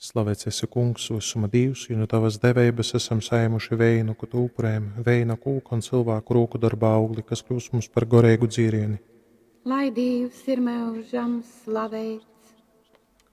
Slavēts esi kungs, visuma Dievs, jo no tavas devības esam saēmuši vēju, ko tu upurējam, vēja kūka un cilvēku roku darba augli, kas kļūst mums par gorēgu dzīrieni. Lai Dievs ir mūžam slavēt,